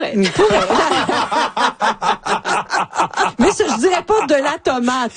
Mais ça, je dirais pas de la tomate.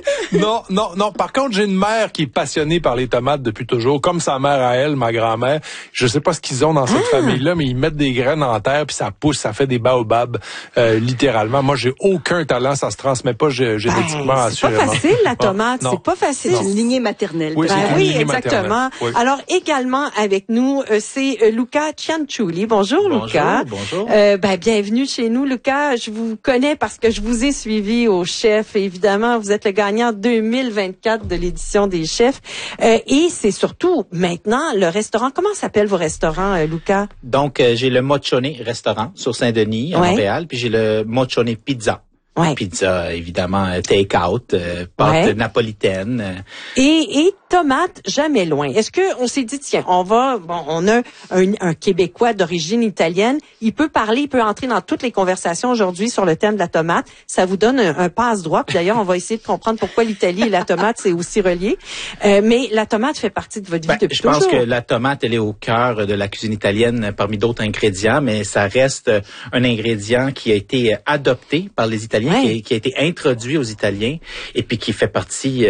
Non. Par contre, j'ai une mère qui est passionnée par les tomates depuis toujours, comme sa mère à elle, ma grand-mère. Je sais pas ce qu'ils ont dans cette famille-là, mais ils mettent des graines en terre puis ça pousse, ça fait des baobabs, littéralement. Moi, j'ai aucun talent, ça se transmet pas génétiquement, assurément. C'est pas facile, la tomate. Non. C'est pas facile. C'est une lignée maternelle. Oui, Oui, exactement. Oui. Alors, également avec nous, c'est Luca Cianciulli. Bonjour, Luca. Bonjour. Bienvenue chez nous, Luca. Je vous connais parce que je vous ai suivi au Chef. Évidemment, vous êtes le gagnant 2024 de l'édition des Chefs. Et c'est surtout maintenant le restaurant. Comment s'appellent vos restaurants, Luca? Donc, j'ai le Moccione restaurant sur Saint-Denis, à Montréal, puis j'ai le Moccione Pizza. Ouais. Pizza, évidemment, take-out, pâte napolitaine. Et tomates, jamais loin. Est-ce que on s'est dit, tiens, on a un Québécois d'origine italienne, il peut entrer dans toutes les conversations aujourd'hui sur le thème de la tomate. Ça vous donne un passe-droit. Puis d'ailleurs, on va essayer de comprendre pourquoi l'Italie et la tomate, c'est aussi relié. Mais la tomate fait partie de votre vie depuis toujours. Je pense que la tomate, elle est au cœur de la cuisine italienne parmi d'autres ingrédients, mais ça reste un ingrédient qui a été adopté par les Italiens, qui a été introduit aux Italiens et puis qui fait partie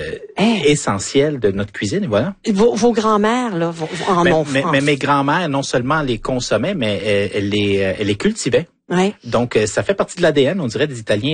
essentielle de notre cuisine. Et voilà. Vos grands-mères là, en ont fait. Mais mes grands-mères non seulement les consommaient, mais elles les cultivaient. Ouais. Donc, ça fait partie de l'ADN, on dirait, des Italiens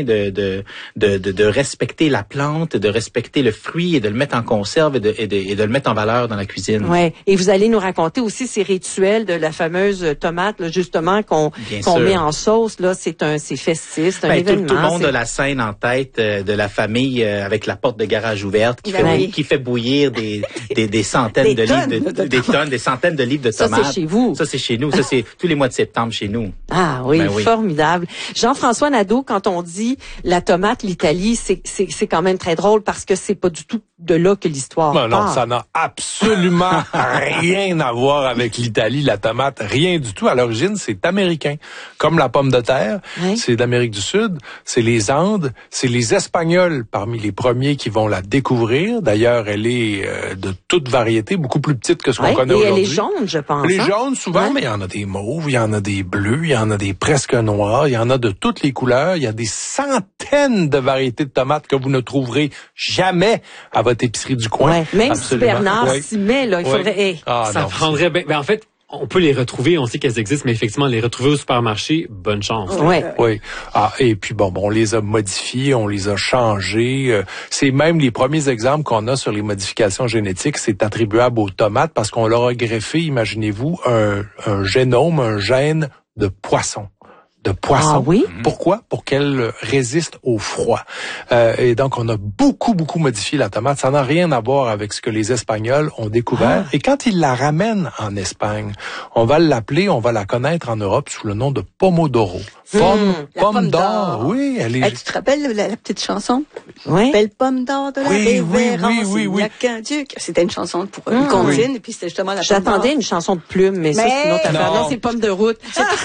de respecter la plante, de respecter le fruit et de le mettre en conserve et de le mettre en valeur dans la cuisine. Ouais. Et vous allez nous raconter aussi ces rituels de la fameuse tomate, là, justement, qu'on met en sauce, là. C'est festif, c'est un événement. Tout le monde a la scène en tête de la famille avec la porte de garage ouverte qui fait bouillir des centaines des centaines de livres de tomates. Ça, c'est chez vous. Ça, c'est chez nous. Ça, c'est tous les mois de septembre chez nous. Ah oui. Formidable. Jean-François Nadeau, quand on dit la tomate, l'Italie, c'est quand même très drôle parce que c'est pas du tout de là que l'histoire part. Non, ça n'a absolument rien à voir avec l'Italie, la tomate, rien du tout. À l'origine, c'est américain. Comme la pomme de terre, c'est d'Amérique du Sud, c'est les Andes, c'est les Espagnols parmi les premiers qui vont la découvrir. D'ailleurs, elle est de toute variété, beaucoup plus petite que ce qu'on connaît aujourd'hui. Et elle est jaune, je pense. Les jaunes, souvent, mais il y en a des mauves, il y en a des bleus, il y en a des presque noirs, il y en a de toutes les couleurs. Il y a des centaines de variétés de tomates que vous ne trouverez jamais à votre épicerie du coin. Ouais, même si Bernard s'y met, là, il faudrait... Ça prendrait... en fait, on peut les retrouver, on sait qu'elles existent, mais effectivement, les retrouver au supermarché, bonne chance. Oui. Et puis on les a modifiés, on les a changés. C'est même les premiers exemples qu'on a sur les modifications génétiques, c'est attribuable aux tomates parce qu'on leur a greffé, imaginez-vous, un génome, un gène de poisson. Ah oui? Pourquoi? Pour qu'elle résiste au froid. Et donc, on a beaucoup modifié la tomate. Ça n'a rien à voir avec ce que les Espagnols ont découvert. Et quand ils la ramènent en Espagne, on va la connaître en Europe sous le nom de pomodoro. Pomme d'or. Oui, elle est... Tu te rappelles la petite chanson? Oui. Belle pomme d'or de la révérence. Oui. Il n'y a qu'un Dieu. C'était une chanson pour une comptine, et puis c'était justement la pomme d'or. J'attendais une chanson de plume, mais ça, c'est une autre affaire. Non, c'est pomme de route.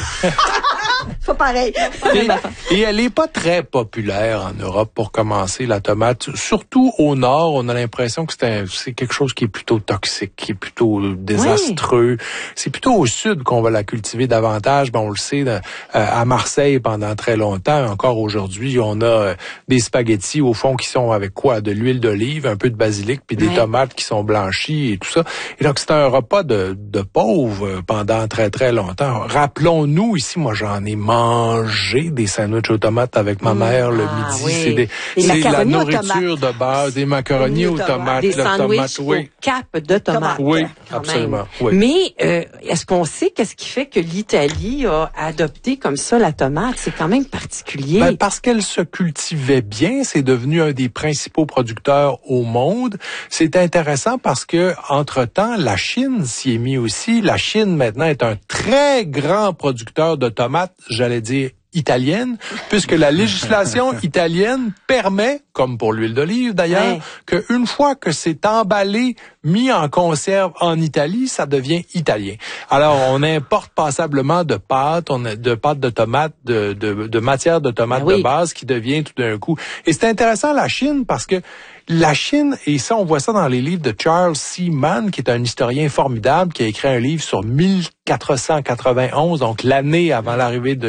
Pas pareil. Et elle est pas très populaire en Europe pour commencer, la tomate. Surtout au nord, on a l'impression que c'est quelque chose qui est plutôt toxique, qui est plutôt désastreux. C'est plutôt au sud qu'on va la cultiver davantage. On le sait, à Marseille pendant très longtemps, encore aujourd'hui, on a des spaghettis au fond qui sont avec quoi? De l'huile d'olive, un peu de basilic, puis des tomates qui sont blanchies et tout ça. Et donc, c'est un repas de pauvres pendant très, très longtemps. Rappelons-nous ici, moi, j'en ai mangé des sandwichs aux tomates avec ma mère le midi. C'est la nourriture de base, des macaronis aux tomates. Des sandwichs aux capes de tomates. Oui, absolument. Oui. Mais est-ce qu'on sait qu'est-ce qui fait que l'Italie a adopté comme ça la tomate? C'est quand même particulier. Parce qu'elle se cultivait bien, c'est devenu un des principaux producteurs au monde. C'est intéressant parce que, entre-temps, la Chine s'y est mise aussi. La Chine, maintenant, est un très grand producteur de tomates, j'allais dire italienne, puisque la législation italienne permet, comme pour l'huile d'olive d'ailleurs, qu'une fois que c'est emballé, mis en conserve en Italie, ça devient italien. Alors, on importe passablement de pâtes, de pâtes de tomates, de matière de tomates de base qui devient tout d'un coup. Et c'est intéressant la Chine parce que la Chine, et ça on voit ça dans les livres de Charles C. Mann, qui est un historien formidable, qui a écrit un livre sur 1491, donc l'année avant l'arrivée de